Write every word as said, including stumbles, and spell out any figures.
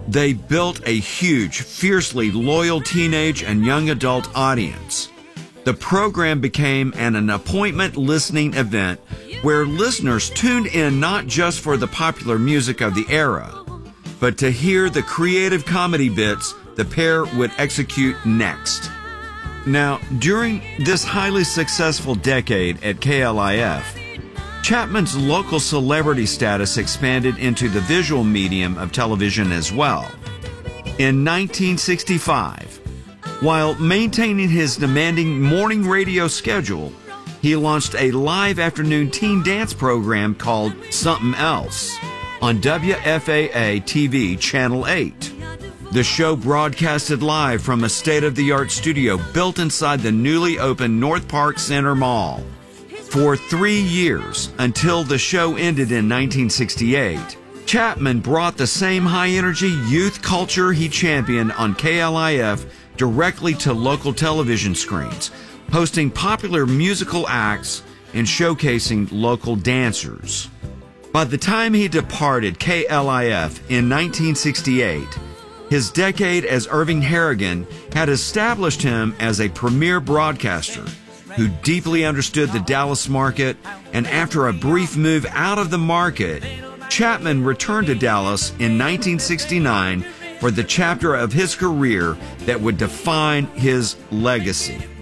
They built a huge, fiercely loyal teenage and young adult audience. The program became an, an appointment listening event where listeners tuned in not just for the popular music of the era, but to hear the creative comedy bits the pair would execute next. Now, during this highly successful decade at K L I F, Chapman's local celebrity status expanded into the visual medium of television as well. In nineteen sixty-five, while maintaining his demanding morning radio schedule, he launched a live afternoon teen dance program called Something Else on W F A A T V Channel eight. The show broadcasted live from a state-of-the-art studio built inside the newly opened North Park Center Mall. For three years, until the show ended in nineteen sixty-eight, Chapman brought the same high-energy youth culture he championed on K L I F directly to local television screens, hosting popular musical acts and showcasing local dancers. By the time he departed K L I F in nineteen sixty-eight, his decade as Irving Harrigan had established him as a premier broadcaster who deeply understood the Dallas market, and after a brief move out of the market, Chapman returned to Dallas in nineteen sixty-nine for the chapter of his career that would define his legacy.